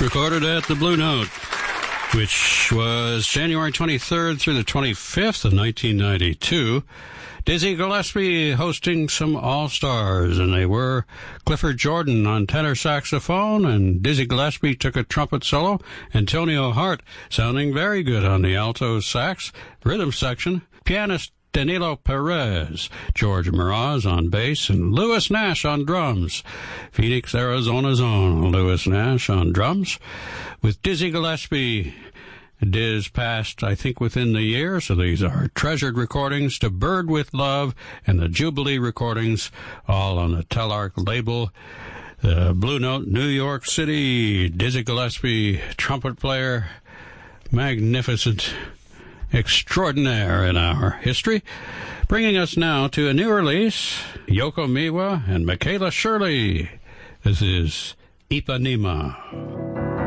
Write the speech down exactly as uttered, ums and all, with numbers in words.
recorded at the Blue Note, which was January twenty-third through the twenty-fifth of nineteen ninety-two. Dizzy Gillespie hosting some all-stars, and they were Clifford Jordan on tenor saxophone, and Dizzy Gillespie took a trumpet solo, Antonio Hart sounding very good on the alto sax, rhythm section, pianist Danilo Perez, George Mraz on bass, and Louis Nash on drums. Phoenix, Arizona's own Louis Nash on drums, with Dizzy Gillespie. Diz passed, I think, within the year, so these are treasured recordings to Bird with Love and the Jubilee recordings, all on the Telarc label. Uh, Blue Note, New York City, Dizzy Gillespie, trumpet player, magnificent, extraordinaire in our history. Bringing us now to a new release, Yoko Miwa and Michaela Shirley. This is Ipanema.